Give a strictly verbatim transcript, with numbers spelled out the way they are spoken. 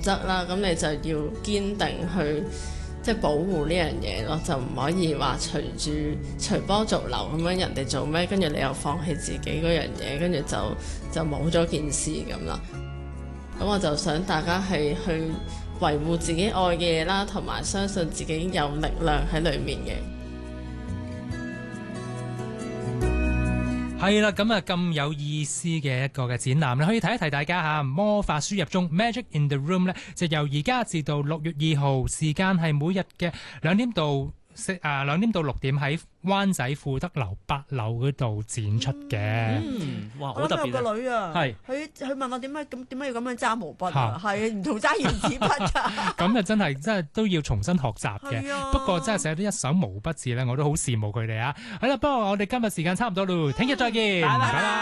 則啦，咁你就要堅定去即係保護呢樣嘢咯，就唔可以話隨住隨波逐流咁樣，人哋做咩，跟住你又放棄自己嗰樣嘢，跟住就就冇咗件事咁啦。咁我就想大家係去維護自己愛嘅嘢啦，同埋相信自己有力量喺裡面嘅。 係啦，咁啊咁有意思嘅一個嘅展覽咧，可以提一提大家嚇。魔法輸入中 Magic in the Room 咧，就由而家至到六月二號，時間係每日嘅兩點到四啊兩點到六點喺灣仔富德樓八樓嗰度展出嘅。 嗯，哇，好我諗有特別啊！ 個女啊， 係佢佢問我點解咁點解要咁樣揸毛筆啊？係唔同揸原子筆㗎。 咁啊真係真係都要重新學習嘅。 係啊不過真係寫到一手毛筆字咧，我都好羨慕佢哋啊。好啦，不過我哋今日時間差唔多咯，聽日再見， 拜拜拜拜。